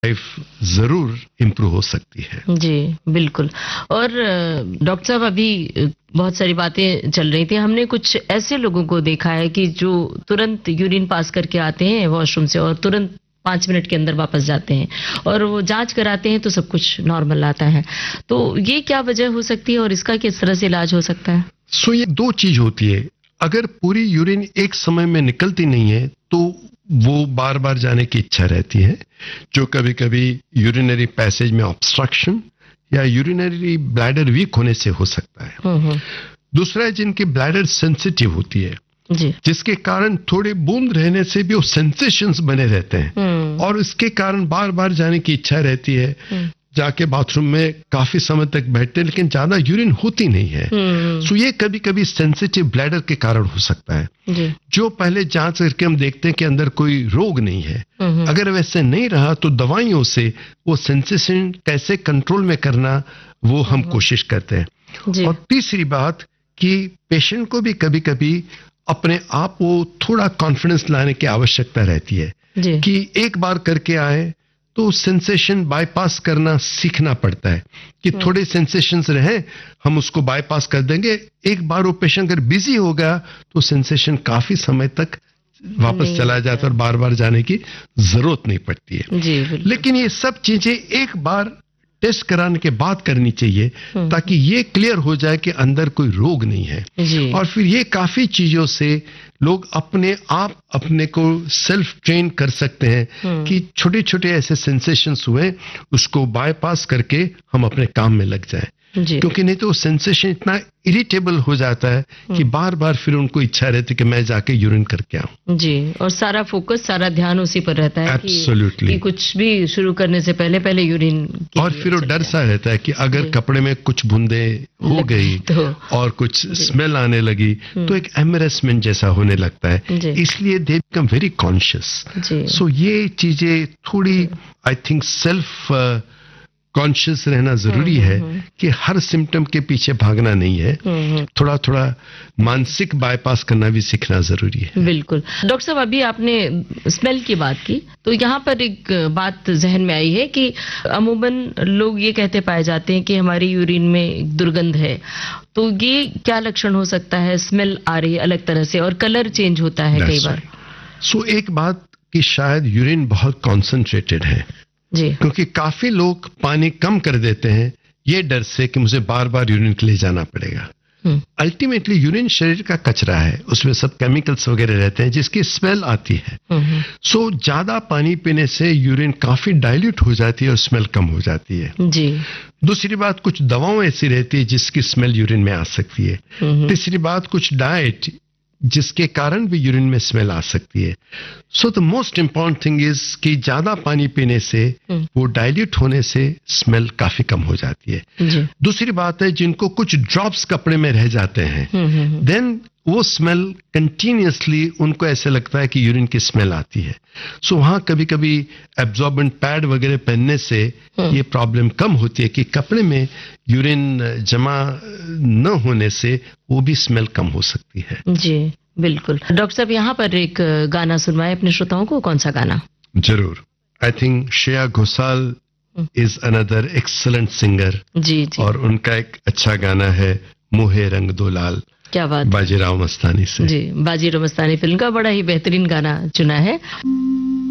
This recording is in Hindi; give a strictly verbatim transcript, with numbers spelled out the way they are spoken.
लाइफ जरूर इम्प्रूव हो सकती है। जी बिल्कुल। और डॉक्टर साहब, अभी बहुत सारी बातें चल रही थी, हमने कुछ ऐसे लोगों को देखा है कि जो तुरंत यूरिन पास करके आते हैं वॉशरूम से और तुरंत पांच मिनट के अंदर वापस जाते हैं और वो जांच कराते हैं तो सब कुछ नॉर्मल आता है। तो ये क्या वजह हो सकती है और इसका किस तरह से इलाज हो सकता है? सो ये दो चीज होती है। अगर पूरी यूरिन एक समय में निकलती नहीं है तो वो बार बार जाने की इच्छा रहती है, जो कभी कभी यूरिनरी पैसेज में ऑब्स्ट्रक्शन या यूरिनरी ब्लैडर वीक होने से हो सकता है। दूसरा है जिनकी ब्लैडर सेंसिटिव होती है, जी। जिसके कारण थोड़े बूंद रहने से भी वो सेंसेशंस बने रहते हैं और इसके कारण बार बार जाने की इच्छा रहती है, जाके बाथरूम में काफी समय तक बैठते हैं लेकिन ज्यादा यूरिन होती नहीं है। सो ये कभी कभी सेंसिटिव ब्लैडर के कारण हो सकता है, जी। जो पहले जांच करके हम देखते हैं कि अंदर कोई रोग नहीं है। अगर वैसे नहीं रहा तो दवाइयों से वो सेंसेशन कैसे कंट्रोल में करना वो हम कोशिश करते हैं। और तीसरी बात कि पेशेंट को भी कभी कभी अपने आप को थोड़ा कॉन्फिडेंस लाने की आवश्यकता रहती है कि एक बार करके आए तो सेंसेशन बाईपास करना सीखना पड़ता है कि थोड़े सेंसेशंस रहे हम उसको बाईपास कर देंगे। एक बार वो पेशेंट अगर बिजी हो गया तो सेंसेशन काफी समय तक वापस चला जाता है और बार बार जाने की जरूरत नहीं पड़ती है। लेकिन ये सब चीजें एक बार टेस्ट कराने के बाद करनी चाहिए ताकि ये क्लियर हो जाए कि अंदर कोई रोग नहीं है। और फिर ये काफी चीजों से लोग अपने आप अपने को सेल्फ ट्रेन कर सकते हैं कि छोटे छोटे ऐसे सेंसेशंस हुए उसको बाईपास करके हम अपने काम में लग जाएं, क्योंकि नहीं तो सेंसेशन इतना इरिटेबल हो जाता है कि बार बार फिर उनको इच्छा रहती है कि मैं जाके यूरिन करके आऊं। जी, और सारा फोकस सारा ध्यान उसी पर रहता है कि, कि कुछ भी शुरू करने से पहले पहले यूरिन। और फिर वो डर सा रहता है कि अगर कपड़े में कुछ बूंदे हो गई तो, और कुछ स्मेल आने लगी तो एक एम्बैरेसमेंट जैसा होने लगता है, इसलिए दे बिकम वेरी कॉन्शियस। सो ये चीजें थोड़ी आई थिंक सेल्फ कॉन्शियस रहना जरूरी है कि हर सिम्टम के पीछे भागना नहीं है, थोड़ा थोड़ा मानसिक बाईपास करना भी सीखना जरूरी है। बिल्कुल। डॉक्टर साहब, अभी आपने स्मेल की बात की तो यहाँ पर एक बात जहन में आई है कि अमूमन लोग ये कहते पाए जाते हैं कि हमारी यूरिन में दुर्गंध है, तो ये क्या लक्षण हो सकता है? स्मेल आ रही है अलग तरह से और कलर चेंज होता है कई बार। सो एक बात कि शायद यूरिन बहुत कॉन्सेंट्रेटेड है, जी। क्योंकि काफी लोग पानी कम कर देते हैं ये डर से कि मुझे बार बार यूरिन के लिए जाना पड़ेगा। अल्टीमेटली यूरिन शरीर का कचरा है, उसमें सब केमिकल्स वगैरह रहते हैं जिसकी स्मेल आती है। सो so, ज्यादा पानी पीने से यूरिन काफी डाइल्यूट हो जाती है और स्मेल कम हो जाती है, जी। दूसरी बात कुछ दवाओं ऐसी रहती है जिसकी स्मेल यूरिन में आ सकती है। तीसरी बात कुछ डाइट जिसके कारण भी यूरिन में स्मेल आ सकती है। So the most important thing is कि ज्यादा पानी पीने से वो डाइल्यूट होने से स्मेल काफी कम हो जाती है। दूसरी बात है जिनको कुछ ड्रॉप्स कपड़े में रह जाते हैं, देन वो स्मेल कंटिन्यूअसली उनको ऐसे लगता है कि यूरिन की स्मेल आती है। सो वहां कभी कभी एब्जॉर्बेंट पैड वगैरह पहनने से ये प्रॉब्लम कम होती है कि कपड़े में यूरिन जमा न होने से वो भी स्मेल कम हो सकती है। जी बिल्कुल। डॉक्टर साहब, यहाँ पर एक गाना सुनवाए अपने श्रोताओं को। कौन सा गाना? जरूर। I think Shreya Ghoshal is another excellent singer, जी, जी। और उनका एक अच्छा गाना है मोहे रंग दो लाल। क्या बात। बाजीराव मस्तानी से। जी, बाजीराव मस्तानी फिल्म का बड़ा ही बेहतरीन गाना चुना है।